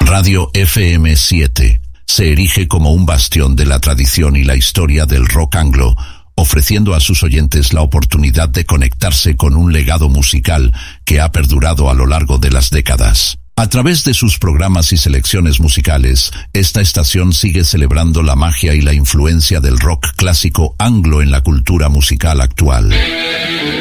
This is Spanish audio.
Radio FM7 se erige como un bastión de la tradición y la historia del rock anglo, ofreciendo a sus oyentes la oportunidad de conectarse con un legado musical que ha perdurado a lo largo de las décadas. A través de sus programas y selecciones musicales, esta estación sigue celebrando la magia y la influencia del rock clásico anglo en la cultura musical actual.